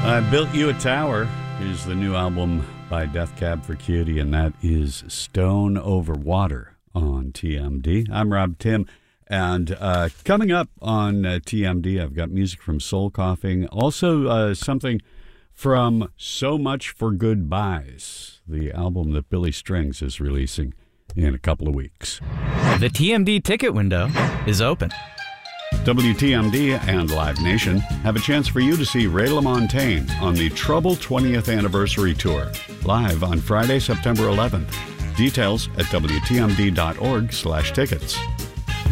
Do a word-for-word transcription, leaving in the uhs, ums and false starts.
I Built You a Tower is the new album by Death Cab for Cutie, and that is Stone Over Water on T M D. I'm Rob Tim, and uh, coming up on uh, T M D, I've got music from Soul Coughing, also uh, something from So Much for Goodbyes, the album that Billy Strings is releasing in a couple of weeks. The T M D ticket window is open. W T M D and Live Nation have a chance for you to see Ray LaMontagne on the Trouble twentieth Anniversary Tour, live on Friday, September eleventh. Details at W T M D dot org slash tickets.